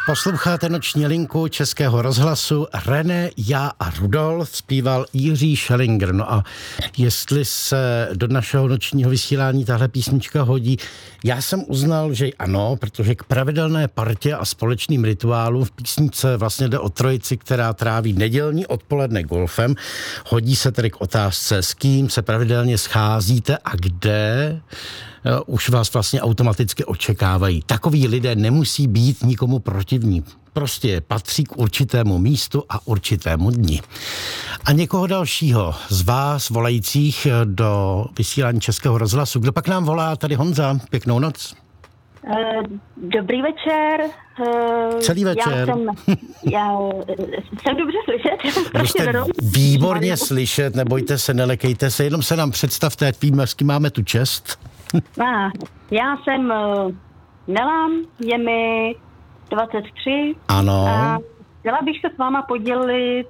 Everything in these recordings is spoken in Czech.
Posloucháte Noční linku Českého rozhlasu. René, já a Rudolf zpíval Jiří Schellinger. No a jestli se do našeho nočního vysílání tahle písnička hodí, já jsem uznal, že ano, protože k pravidelné partě a společným rituálům v písničce vlastně jde o trojici, která tráví nedělní odpoledne golfem. Hodí se tedy k otázce, s kým se pravidelně scházíte a kde už vás vlastně automaticky očekávají. Takoví lidé nemusí být nikomu protivní. Prostě patří k určitému místu a určitému dni. A někoho dalšího z vás volajících do vysílání Českého rozhlasu. Kdo pak nám volá? Tady Honza. Pěknou noc. Dobrý večer. Celý večer. Já jsem dobře slyšet. Jste výborně slyšet, nebojte se, nelekejte se, jenom se nám představte, jak víme, s kým máme tu čest. Já jsem Nelám, je mi 23. Ano. A chtěla bych se s váma podělit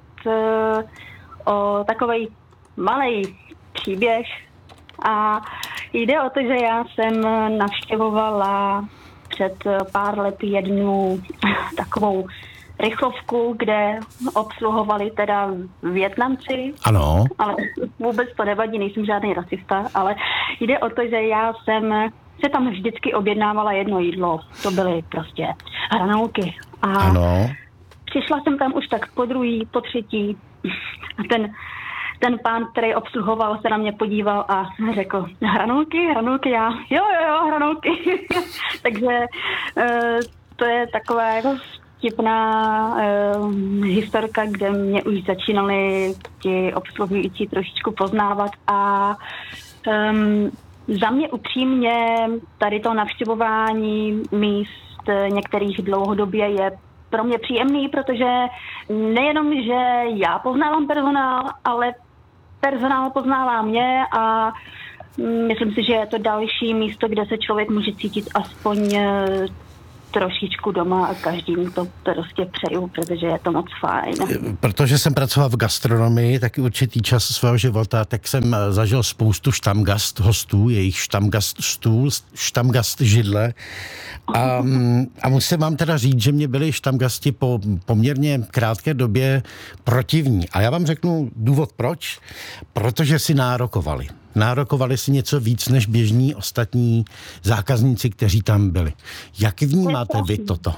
o takovej malej příběh. A jde o to, že já jsem navštěvovala před pár lety jednu takovou rychlovku, kde obsluhovali teda Vietnamci. Ano. Ale vůbec to nevadí, nejsem žádný rasista, ale jde o to, že já jsem se tam vždycky objednávala jedno jídlo. To byly prostě hranolky. A ano. Přišla jsem tam už tak po druhý, po třetí. A ten pán, který obsluhoval, se na mě podíval a řekl, hranolky, já, jo, hranolky. Takže to je taková jako vtipná historka, kde mě už začínali ti obsluhující trošičku poznávat a za mě upřímně tady to navštěvování míst některých dlouhodobě je pro mě příjemný, protože nejenom, že já poznávám personál, ale personál poznává mě a myslím si, že je to další místo, kde se člověk může cítit aspoň trošičku doma a každým to prostě přeju, protože je to moc fajn. Protože jsem pracoval v gastronomii taky určitý čas svého života, tak jsem zažil spoustu štamgast hostů, jejich štamgast stůl, štamgast židle a musím vám teda říct, že mě byli štamgasti po poměrně krátké době protivní. A já vám řeknu důvod proč. Protože si nárokovali. Nárokovali si něco víc než běžní ostatní zákazníci, kteří tam byli. Jak vnímáte vy toto?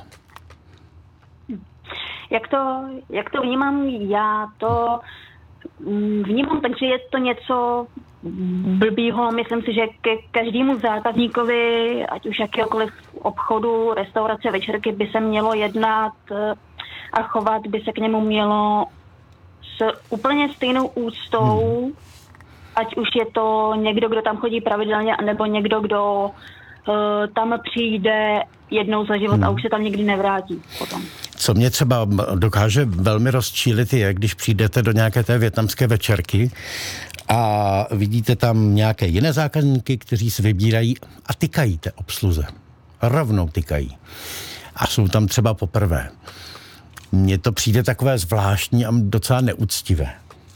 Jak to vnímám? Já to vnímám, takže je to něco blbýho. Myslím si, že ke každému zákazníkovi, ať už jakéhokoliv obchodu, restaurace, večerky by se mělo jednat a chovat by se k němu mělo s úplně stejnou úctou, ať už je to někdo, kdo tam chodí pravidelně, nebo někdo, kdo tam přijde jednou za život a už se tam nikdy nevrátí potom. Co mě třeba dokáže velmi rozčílit je, když přijdete do nějaké té vietnamské večerky a vidíte tam nějaké jiné zákazníky, kteří si vybírají a tykají té obsluze. Rovnou tykají. A jsou tam třeba poprvé. Mně to přijde takové zvláštní a docela neúctivé.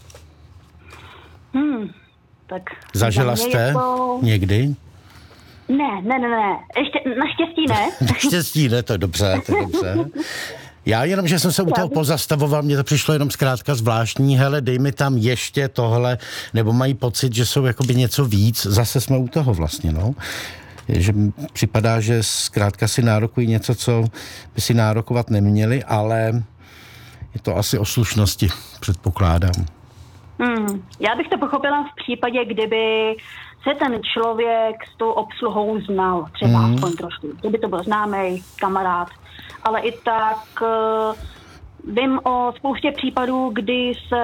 Tak zažila jste někdy? Ne. Ještě naštěstí ne. Naštěstí ne, to je dobře. Já jenom, že jsem se u toho pozastavoval, mně to přišlo jenom zkrátka zvláštní, hele, dej mi tam ještě tohle, nebo mají pocit, že jsou jakoby něco víc, zase jsme u toho vlastně, no. Že připadá, že zkrátka si nárokují něco, co by si nárokovat neměli, ale je to asi o slušnosti, předpokládám. Já bych to pochopila v případě, kdyby se ten člověk s tou obsluhou znal, třeba aspoň trošku. Kdyby to byl známý kamarád. Ale i tak vím o spoustě případů, kdy se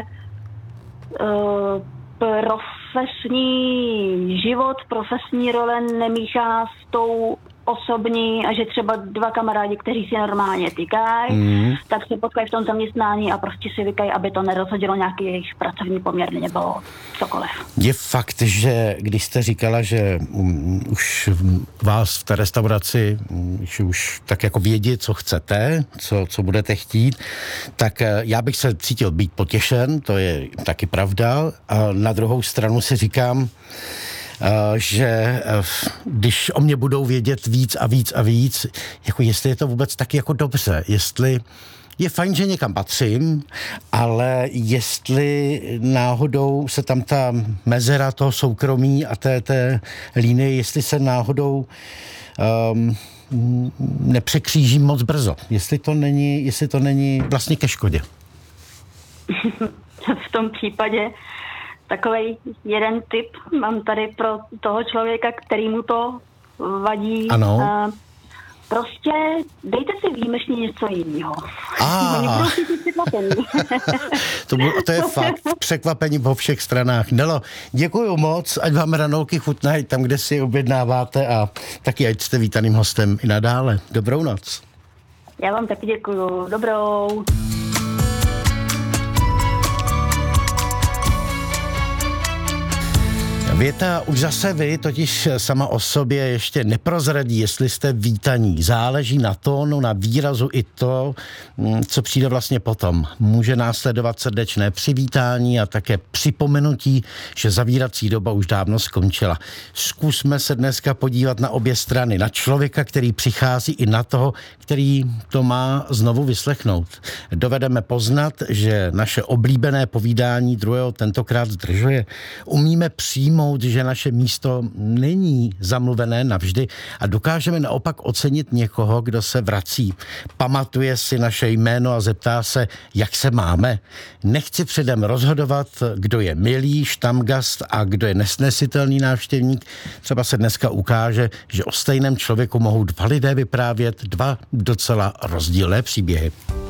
profesní život, profesní role nemíchá s tou osobní a že třeba dva kamarádi, kteří si normálně tykají, tak se potkají v tom zaměstnání a prostě si vykají, aby to nerozhodilo nějaký jejich pracovní poměr nebo cokoliv. Je fakt, že když jste říkala, že už vás v té restauraci už tak jako vědí, co chcete, co budete chtít, tak já bych se cítil být potěšen, to je taky pravda. A na druhou stranu si říkám, že když o mě budou vědět víc a víc a víc, jako jestli je to vůbec taky jako dobře, jestli je fajn, že někam patřím, ale jestli náhodou se tam ta mezera toho soukromí a té línie, jestli se náhodou nepřekřížím moc brzo. Jestli to není vlastně ke škodě. V tom případě takovej jeden tip mám tady pro toho člověka, který mu to vadí. Ano. Prostě dejte si výjimečně něco jiného. To je fakt překvapení po všech stranách. Nelo, děkuju moc, ať vám hranolky chutnají tam, kde si je objednáváte a taky ať jste vítaným hostem i nadále. Dobrou noc. Já vám taky děkuju. Dobrou. Věta už zase vy totiž sama o sobě ještě neprozradí, jestli jste vítaní. Záleží na tónu, na výrazu i to, co přijde vlastně potom. Může následovat srdečné přivítání a také připomenutí, že zavírací doba už dávno skončila. Zkusme se dneska podívat na obě strany. Na člověka, který přichází, i na toho, který to má znovu vyslechnout. Dovedeme poznat, že naše oblíbené povídání druhého tentokrát zdržuje. Umíme přijmout, že naše místo není zamluvené navždy a dokážeme naopak ocenit někoho, kdo se vrací. Pamatuje si naše jméno a zeptá se, jak se máme. Nechci předem rozhodovat, kdo je milý štamgast a kdo je nesnesitelný návštěvník. Třeba se dneska ukáže, že o stejném člověku mohou dva lidé vyprávět dva docela rozdílné příběhy.